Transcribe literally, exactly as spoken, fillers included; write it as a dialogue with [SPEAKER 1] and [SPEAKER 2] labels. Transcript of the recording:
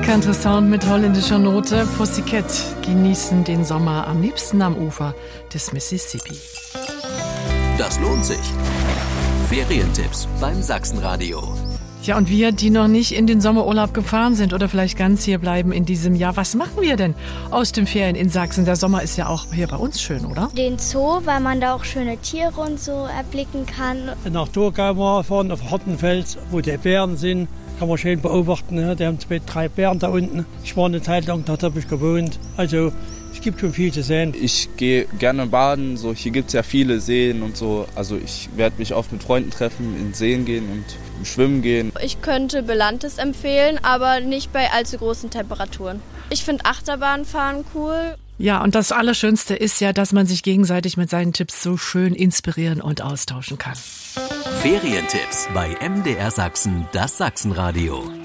[SPEAKER 1] Country Sound mit holländischer Note. Pussycat genießen den Sommer am liebsten am Ufer des Mississippi.
[SPEAKER 2] Das lohnt sich. Ferientipps beim Sachsenradio.
[SPEAKER 1] Ja, und wir, die noch nicht in den Sommerurlaub gefahren sind oder vielleicht ganz hier bleiben in diesem Jahr, was machen wir denn aus den Ferien in Sachsen? Der Sommer ist ja auch hier bei uns schön, oder?
[SPEAKER 3] Den Zoo, weil man da auch schöne Tiere und so erblicken kann.
[SPEAKER 4] Nach Thurgau mal fahren, auf Hartenfels, wo die Bären sind. Kann man schön beobachten. Ne? Die haben zwei, drei Bären da unten. Ich war eine Zeit lang, da habe ich gewohnt. Also es gibt schon viel zu sehen.
[SPEAKER 5] Ich gehe gerne baden. So, hier gibt es ja viele Seen und so. Also ich werde mich oft mit Freunden treffen, in Seen gehen und schwimmen gehen.
[SPEAKER 6] Ich könnte Belantes empfehlen, aber nicht bei allzu großen Temperaturen. Ich finde Achterbahnfahren cool.
[SPEAKER 1] Ja, und das Allerschönste ist ja, dass man sich gegenseitig mit seinen Tipps so schön inspirieren und austauschen kann.
[SPEAKER 2] Ferientipps bei M D R Sachsen, das Sachsenradio.